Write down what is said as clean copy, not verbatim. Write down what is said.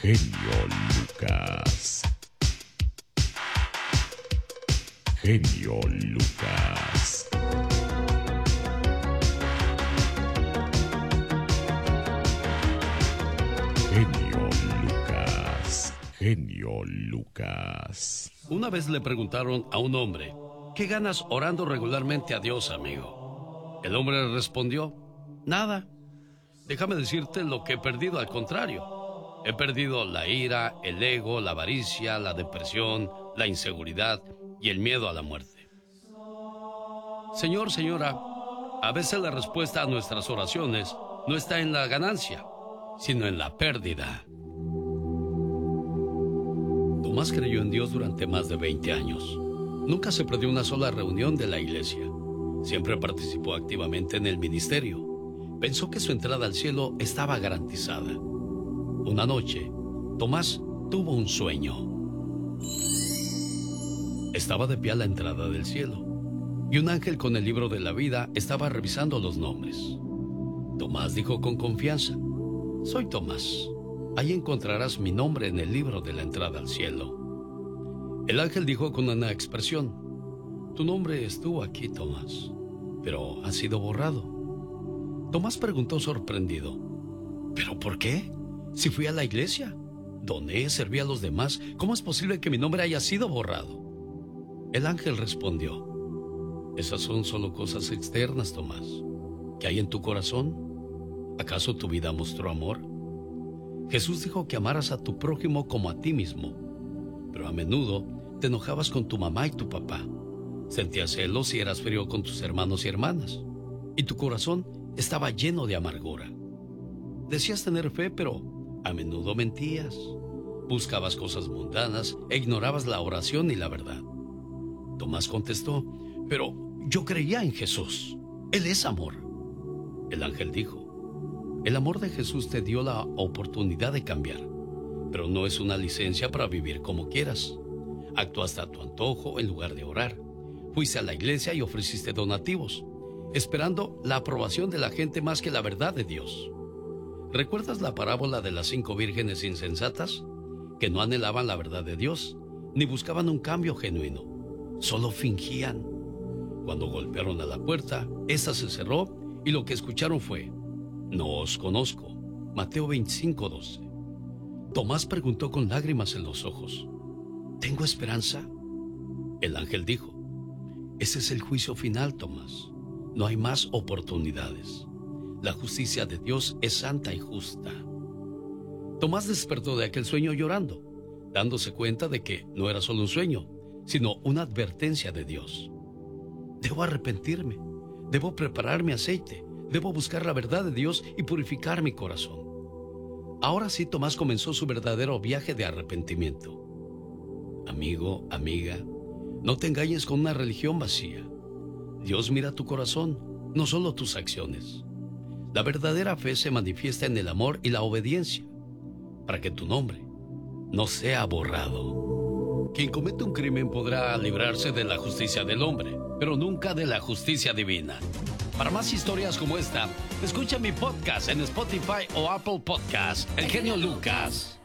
Genio Lucas. Genio Lucas. Genio Lucas. Genio Lucas. Una vez le preguntaron a un hombre, ¿qué ganas orando regularmente a Dios, amigo? El hombre respondió, nada. Déjame decirte lo que he perdido, al contrario. He perdido la ira, el ego, la avaricia, la depresión, la inseguridad y el miedo a la muerte. Señor, señora, a veces la respuesta a nuestras oraciones no está en la ganancia, sino en la pérdida. Tomás creyó en Dios durante más de 20 años. Nunca se perdió una sola reunión de la iglesia. Siempre participó activamente en el ministerio. Pensó que su entrada al cielo estaba garantizada. Una noche, Tomás tuvo un sueño. Estaba de pie a la entrada del cielo, y un ángel con el libro de la vida estaba revisando los nombres. Tomás dijo con confianza, soy Tomás. Ahí encontrarás mi nombre en el libro de la entrada al cielo. El ángel dijo con una expresión, tu nombre estuvo aquí, Tomás, pero ha sido borrado. Tomás preguntó sorprendido, ¿pero por qué? Si fui a la iglesia, doné, serví a los demás, ¿cómo es posible que mi nombre haya sido borrado? El ángel respondió, esas son solo cosas externas, Tomás. ¿Qué hay en tu corazón? ¿Acaso tu vida mostró amor? Jesús dijo que amaras a tu prójimo como a ti mismo, pero a menudo te enojabas con tu mamá y tu papá. Sentías celos y eras frío con tus hermanos y hermanas, y tu corazón estaba lleno de amargura. Decías tener fe, pero a menudo mentías. Buscabas cosas mundanas e ignorabas la oración y la verdad. Tomás contestó, pero yo creía en Jesús. Él es amor. El ángel dijo, el amor de Jesús te dio la oportunidad de cambiar, pero no es una licencia para vivir como quieras. Actuaste a tu antojo en lugar de orar. Fuiste a la iglesia y ofreciste donativos, esperando la aprobación de la gente más que la verdad de Dios. ¿Recuerdas la parábola de las 5 vírgenes insensatas? Que no anhelaban la verdad de Dios, ni buscaban un cambio genuino. Solo fingían. Cuando golpearon a la puerta, esta se cerró y lo que escucharon fue, no os conozco. Mateo 25:12. Tomás preguntó con lágrimas en los ojos, ¿tengo esperanza? El ángel dijo, ese es el juicio final, Tomás. No hay más oportunidades. La justicia de Dios es santa y justa. Tomás despertó de aquel sueño llorando, dándose cuenta de que no era solo un sueño, sino una advertencia de Dios. Debo arrepentirme, debo preparar mi aceite, debo buscar la verdad de Dios y purificar mi corazón. Ahora sí, Tomás comenzó su verdadero viaje de arrepentimiento. Amigo, amiga, no te engañes con una religión vacía. Dios mira tu corazón, no solo tus acciones. La verdadera fe se manifiesta en el amor y la obediencia, para que tu nombre no sea borrado. Quien comete un crimen podrá librarse de la justicia del hombre, pero nunca de la justicia divina. Para más historias como esta, escucha mi podcast en Spotify o Apple Podcast, El Genio Lucas.